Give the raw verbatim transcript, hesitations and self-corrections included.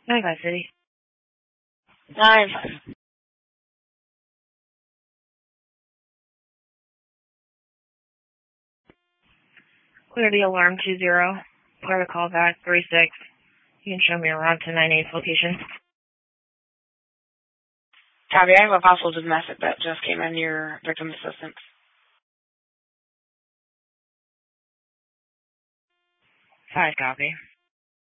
ninety-five City. Nine. Clear the alarm two zero. Clear the call back three six. You can show me around to nine eight's location. Copy. I have a possible domestic that just came in your victim assistance. Five copy.